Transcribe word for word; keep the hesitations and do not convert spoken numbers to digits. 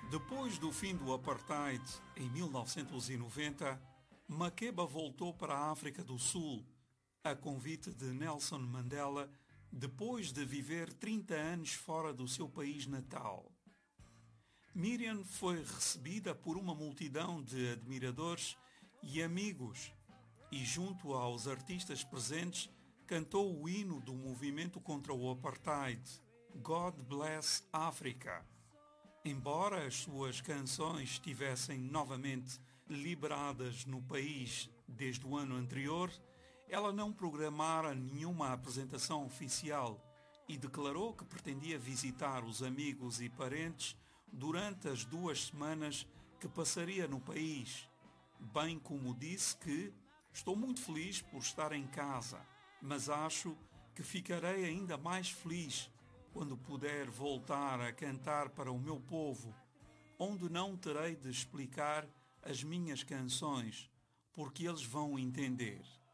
Depois do fim do apartheid, em mil novecentos e noventa, Makeba voltou para a África do Sul, a convite de Nelson Mandela, depois de viver trinta anos fora do seu país natal. Miriam foi recebida por uma multidão de admiradores e amigos e, junto aos artistas presentes, cantou o hino do movimento contra o apartheid, God Bless Africa. Embora as suas canções estivessem novamente liberadas no país desde o ano anterior, ela não programara nenhuma apresentação oficial e declarou que pretendia visitar os amigos e parentes durante as duas semanas que passaria no país, bem como disse que estou muito feliz por estar em casa, mas acho que ficarei ainda mais feliz quando puder voltar a cantar para o meu povo, onde não terei de explicar as minhas canções, porque eles vão entender.